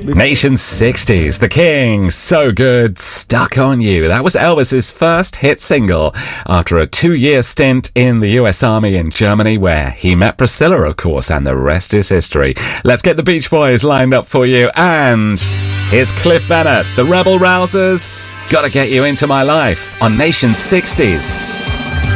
Nation 60s, The King, So Good, Stuck on You. That was Elvis's first hit single after a 2-year stint in the US Army in Germany, where he met Priscilla, of course, and the rest is history. Let's get the Beach Boys lined up for you. And here's Cliff Bennett, The Rebel Rousers, Gotta Get You Into My Life on Nation 60s.